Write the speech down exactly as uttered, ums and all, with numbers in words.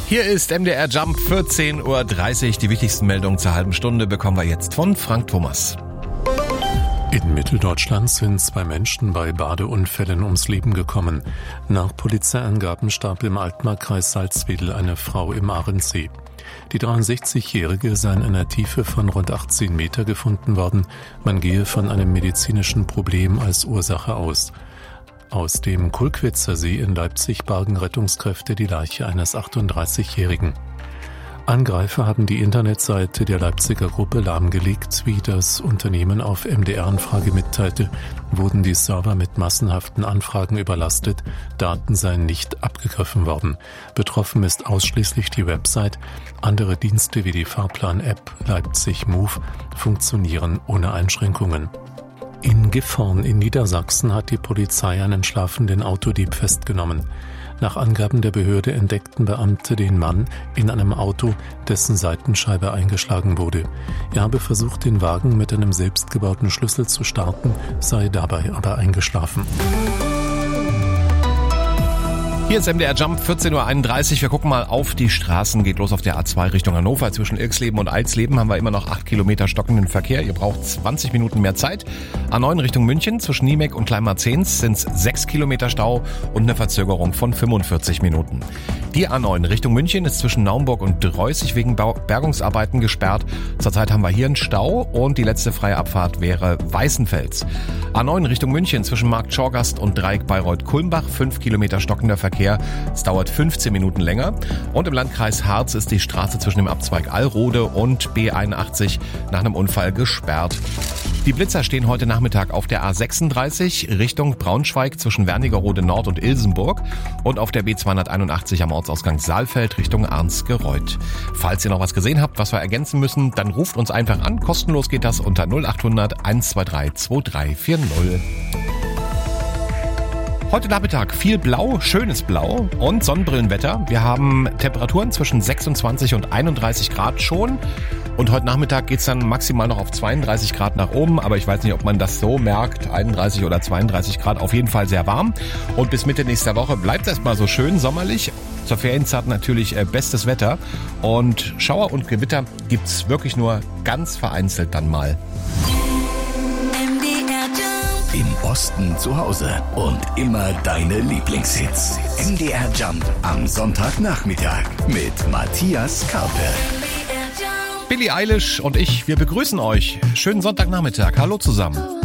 Hier ist M D R Jump, vierzehn Uhr dreißig. Die wichtigsten Meldungen zur halben Stunde bekommen wir jetzt von Frank Thomas. In Mitteldeutschland sind zwei Menschen bei Badeunfällen ums Leben gekommen. Nach Polizeiangaben starb im Altmarkkreis Salzwedel eine Frau im Ahrensee. Die dreiundsechzigjährige sei in einer Tiefe von rund achtzehn Meter gefunden worden. Man gehe von einem medizinischen Problem als Ursache aus. Aus dem Kulkwitzer See in Leipzig bargen Rettungskräfte die Leiche eines achtunddreißigjährigen. Angreifer haben die Internetseite der Leipziger Gruppe lahmgelegt. Wie das Unternehmen auf M D R-Anfrage mitteilte, wurden die Server mit massenhaften Anfragen überlastet, Daten seien nicht abgegriffen worden. Betroffen ist ausschließlich die Website. Andere Dienste wie die Fahrplan-App Leipzig Move funktionieren ohne Einschränkungen. In Gifhorn in Niedersachsen hat die Polizei einen schlafenden Autodieb festgenommen. Nach Angaben der Behörde entdeckten Beamte den Mann in einem Auto, dessen Seitenscheibe eingeschlagen wurde. Er habe versucht, den Wagen mit einem selbstgebauten Schlüssel zu starten, sei dabei aber eingeschlafen. Hier ist M D R Jump, vierzehn Uhr einunddreißig. Wir gucken mal auf die Straßen. Geht los auf der A zwei Richtung Hannover. Zwischen Ilksleben und Alsleben haben wir immer noch acht Kilometer stockenden Verkehr. Ihr braucht zwanzig Minuten mehr Zeit. A neun Richtung München. Zwischen Niemek und Kleinmarzens sind es sechs Kilometer Stau und eine Verzögerung von fünfundvierzig Minuten. Die A neun Richtung München ist zwischen Naumburg und Dreußig wegen Bergungsarbeiten gesperrt. Zurzeit haben wir hier einen Stau und die letzte freie Abfahrt wäre Weißenfels. A neun Richtung München zwischen Markt Schorgast und Dreieck Bayreuth-Kulmbach. fünf Kilometer stockender Verkehr. Es dauert fünfzehn Minuten länger. Und im Landkreis Harz ist die Straße zwischen dem Abzweig Allrode und B einundachtzig nach einem Unfall gesperrt. Die Blitzer stehen heute Nachmittag auf der A sechsunddreißig Richtung Braunschweig zwischen Wernigerode Nord und Ilsenburg und auf der B zweihunderteinundachtzig am Ortsausgang Saalfeld Richtung Arnsgereuth. Falls ihr noch was gesehen habt, was wir ergänzen müssen, dann ruft uns einfach an. Kostenlos geht das unter null achthundert eins zwei drei zwei drei vier null. Heute Nachmittag viel Blau, schönes Blau und Sonnenbrillenwetter. Wir haben Temperaturen zwischen sechsundzwanzig und einunddreißig Grad schon. Und heute Nachmittag geht's dann maximal noch auf zweiunddreißig Grad nach oben. Aber ich weiß nicht, ob man das so merkt. einunddreißig oder zweiunddreißig Grad, auf jeden Fall sehr warm. Und bis Mitte nächster Woche bleibt es erstmal so schön sommerlich. Zur Ferienzeit natürlich äh, bestes Wetter. Und Schauer und Gewitter gibt's wirklich nur ganz vereinzelt dann mal. Im Osten zu Hause und immer deine Lieblingshits. M D R Jump am Sonntagnachmittag mit Matthias Karpe. Billie Eilish und ich, wir begrüßen euch. Schönen Sonntagnachmittag. Hallo zusammen.